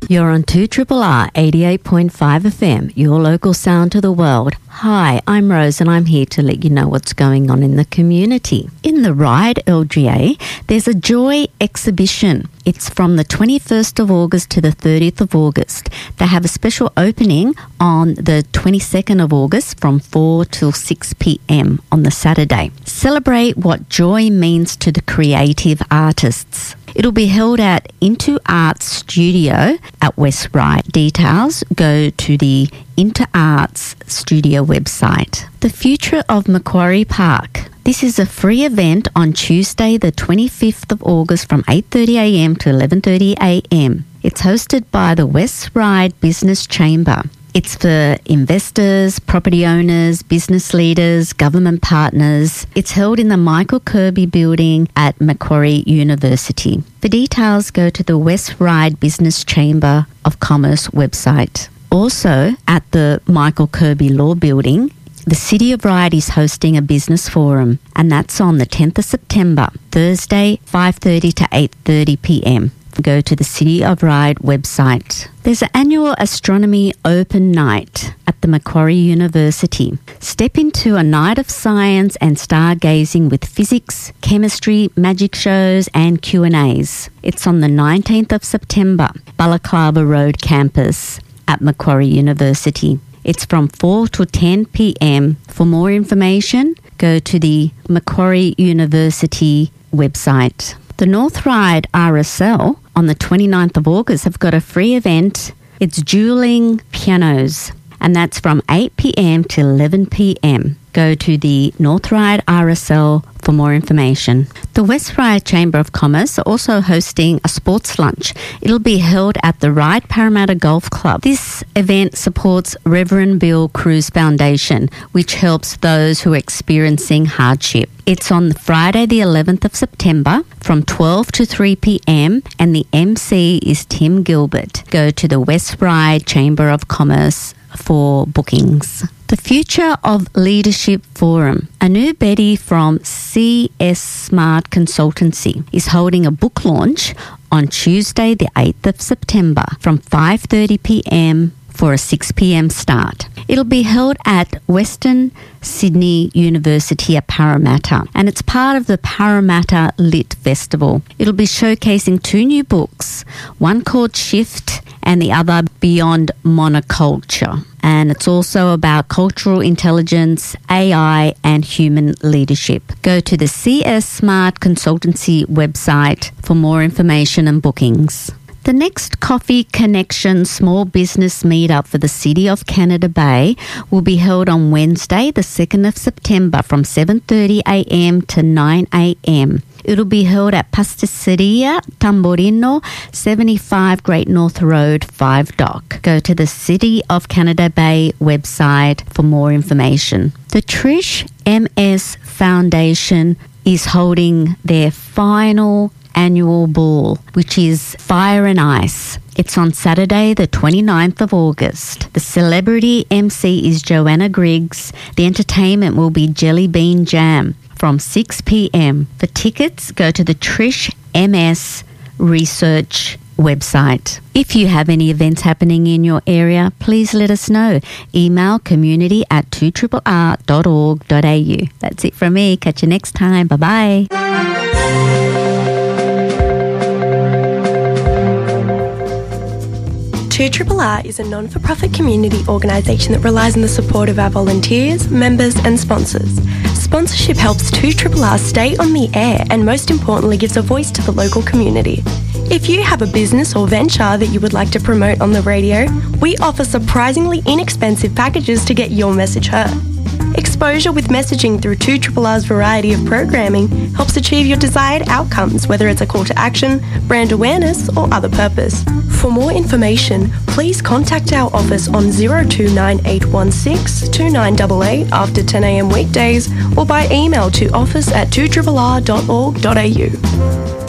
You're on 2RRR 88.5 FM, your local sound to the world. Hi, I'm Rose and I'm here to let you know what's going on in the community. In the Ryde LGA, there's a Joy exhibition. It's from the 21st of August to the 30th of August. They have a special opening on the 22nd of August from 4 till 6 p.m. on the Saturday. Celebrate what joy means to the creative artists. It'll be held at Into Arts Studio at West Ryde. Details go to the Into Arts Studio website. The future of Macquarie Park. This is a free event on Tuesday the 25th of August from 8:30am to 11:30am. It's hosted by the West Ryde Business Chamber. It's for investors, property owners, business leaders, government partners. It's held in the Michael Kirby building at Macquarie University. For details, go to the West Ryde Business Chamber of Commerce website. Also, at the Michael Kirby Law Building, the City of Ryde is hosting a business forum, and that's on the 10th of September, Thursday, 5:30 to 8:30 p.m. Go to the City of Ryde website. There's an annual astronomy open night at the Macquarie University. Step into a night of science and stargazing with physics, chemistry, magic shows and Q&As. It's on the 19th of September, Balaclava Road campus at Macquarie University. It's from 4 to 10 p.m. For more information, go to the Macquarie University website. The North Ryde RSL on the 29th of August have got a free event. It's Dueling Pianos, and that's from 8 p.m. to 11 p.m. Go to the North Ryde RSL for more information. The West Ryde Chamber of Commerce are also hosting a sports lunch. It'll be held at the Ryde Parramatta Golf Club. This event supports Reverend Bill Cruz Foundation, which helps those who are experiencing hardship. It's on Friday the 11th of September from 12 to 3 p.m. and the MC is Tim Gilbert. Go to the West Ryde Chamber of Commerce for bookings. The Future of Leadership Forum. Anu Betty from CS Smart Consultancy is holding a book launch on Tuesday the 8th of September from 5:30 p.m. for a 6 p.m. start. It'll be held at Western Sydney University at Parramatta, and it's part of the Parramatta Lit Festival. It'll be showcasing 2 new books, one called Shift and the other Beyond Monoculture. And it's also about cultural intelligence, AI, and human leadership. Go to the CS Smart Consultancy website for more information and bookings. The next Coffee Connection Small Business Meetup for the City of Canada Bay will be held on Wednesday, the 2nd of September from 7:30am to 9am. It'll be held at Pasticceria Tamborino, 75 Great North Road, 5 Dock. Go to the City of Canada Bay website for more information. The Trish MS Foundation is holding their final annual ball, which is Fire and Ice. It's on Saturday, the 29th of August. The celebrity MC is Joanna Griggs. The entertainment will be Jelly Bean Jam from 6 p.m. For tickets, go to the Trish MS Research website. If you have any events happening in your area, please let us know. Email community@2RRR.org.au. That's it from me. Catch you next time. Bye-bye. 2RRR is a non-for-profit community organisation that relies on the support of our volunteers, members and sponsors. Sponsorship helps 2RRR stay on the air and most importantly gives a voice to the local community. If you have a business or venture that you would like to promote on the radio, we offer surprisingly inexpensive packages to get your message heard. Exposure with messaging through 2RRR's variety of programming helps achieve your desired outcomes, whether it's a call to action, brand awareness or other purpose. For more information, please contact our office on 029816 2988 after 10am weekdays or by email to office@2RRR.org.au.